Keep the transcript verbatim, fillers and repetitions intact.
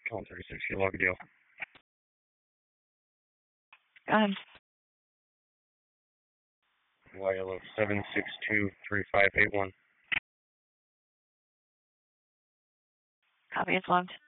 Column thirty-six, you log a deal. Go ahead. Y L O seven six two three five eight one. Copy, it's logged.